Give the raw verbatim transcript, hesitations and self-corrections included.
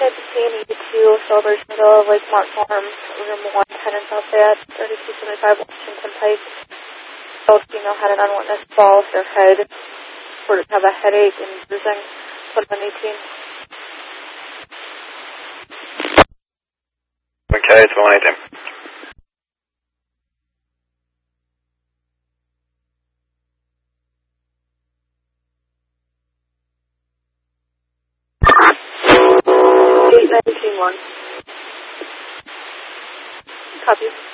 at the scene, you get to Celebration Middle of Lake Mont Farm, room one, ten and South Bay at thirty-two seventy-five Washington Pike. Both female had an unwitnessed fall to their head. Reported to have a headache and bruising. twenty-one eighteen. Okay, twenty-one eighteen. eight nineteen one. Copy.